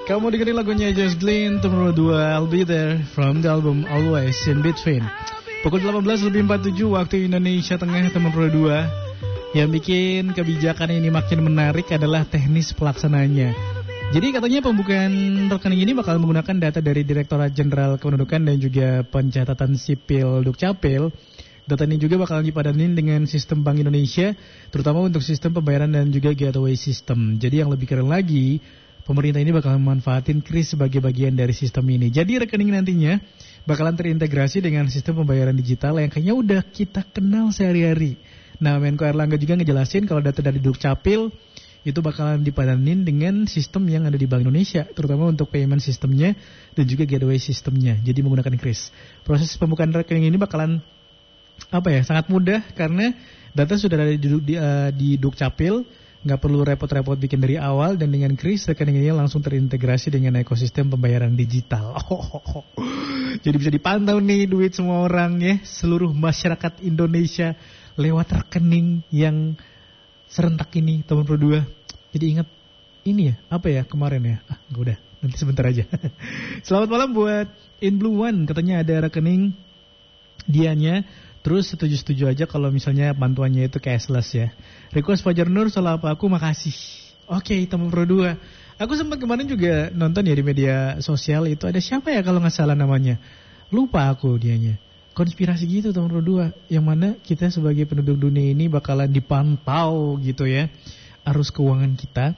Kamu dengerin lagunya Just Glynn, nomor 2, I'll Be There, from the album Always in Between. Pukul 18:47 waktu Indonesia Tengah, nomor 2. Yang bikin kebijakan ini makin menarik adalah teknis pelaksananya. Jadi katanya pembukaan rekening ini bakal menggunakan data dari Direktorat Jenderal Kependudukan dan juga Pencatatan Sipil Dukcapil. Data ini juga bakal dipadanin dengan sistem Bank Indonesia, terutama untuk sistem pembayaran dan juga gateway system. Jadi yang lebih keren lagi, pemerintah ini bakal memanfaatin KRIS sebagai bagian dari sistem ini. Jadi rekening nantinya bakalan terintegrasi dengan sistem pembayaran digital yang kayaknya udah kita kenal sehari-hari. Nah, Menko Airlangga juga ngejelasin kalau data dari Dukcapil itu bakalan dipadanin dengan sistem yang ada di Bank Indonesia, terutama untuk payment sistemnya dan juga gateway sistemnya. Jadi menggunakan KRIS. Proses pembukaan rekening ini bakalan sangat mudah karena data sudah ada di Dukcapil, nggak perlu repot-repot bikin dari awal, dan dengan KRIS rekening ini langsung terintegrasi dengan ekosistem pembayaran digital. Jadi bisa dipantau nih duit semua orang ya, seluruh masyarakat Indonesia lewat rekening yang serentak ini, teman Pro 2. Jadi ingat ini ya, kemarin ya. Udah, nanti sebentar aja. Selamat malam buat In Blue One, katanya ada rekening dianya. Terus setuju-setuju aja kalau misalnya bantuannya itu cashless ya. Request Fajar Nur, salah apa aku, makasih. Oke, teman Pro 2. Aku sempat kemarin juga nonton ya di media sosial itu, ada siapa ya kalau nggak salah namanya. Lupa aku dianya. Konspirasi gitu teman Pro 2. Yang mana kita sebagai penduduk dunia ini bakalan dipantau gitu ya, arus keuangan kita.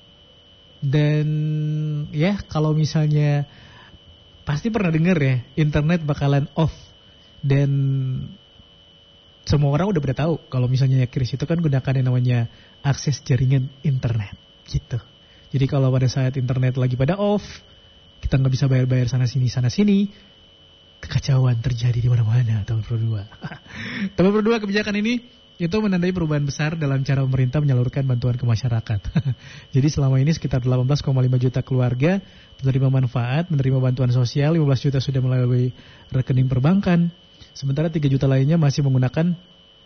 Dan ya kalau misalnya pasti pernah dengar ya, internet bakalan off. Dan semua orang udah pada tahu kalau misalnya KRIS itu kan gunakan yang namanya akses jaringan internet gitu. Jadi kalau pada saat internet lagi pada off, kita nggak bisa bayar-bayar sana sini, kekacauan terjadi di mana-mana, teman Pro 2. Teman Pro 2, kebijakan ini itu menandai perubahan besar dalam cara pemerintah menyalurkan bantuan ke masyarakat. Jadi selama ini sekitar 18,5 juta keluarga menerima manfaat, menerima bantuan sosial, 15 juta sudah melalui rekening perbankan. Sementara 3 juta lainnya masih menggunakan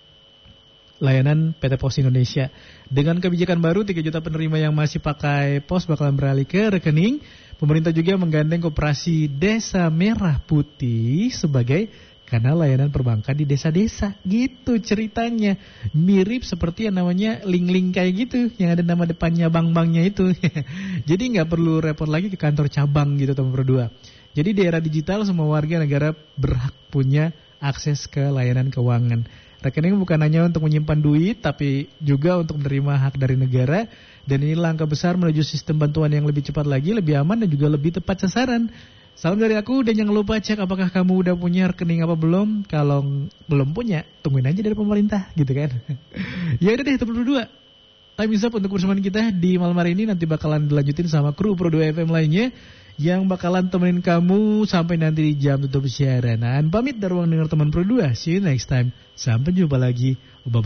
layanan PT Pos Indonesia. Dengan kebijakan baru, 3 juta penerima yang masih pakai pos bakalan beralih ke rekening. Pemerintah juga menggandeng Koperasi Desa Merah Putih sebagai kanal layanan perbankan di desa-desa. Gitu ceritanya. Mirip seperti yang namanya link-link kayak gitu, yang ada nama depannya bank-banknya itu. Jadi nggak perlu repot lagi ke kantor cabang gitu, teman Pro 2. Jadi di era digital semua warga negara berhak punya akses ke layanan keuangan. Rekening bukan hanya untuk menyimpan duit, tapi juga untuk menerima hak dari negara. Dan ini langkah besar menuju sistem bantuan yang lebih cepat lagi, lebih aman, dan juga lebih tepat sasaran. Salam dari aku, dan jangan lupa cek apakah kamu udah punya rekening apa belum. Kalau belum punya, tungguin aja dari pemerintah, gitu kan. Ya udah deh, teman Pro 2. Time is up untuk persembahan kita di malam hari ini. Nanti bakalan dilanjutin sama kru Pro 2 FM lainnya yang bakalan temenin kamu sampai nanti di jam tutup siaran. Pamit dari ruang dengar teman Pro 2. See you next time. Sampai jumpa lagi. Bye-bye.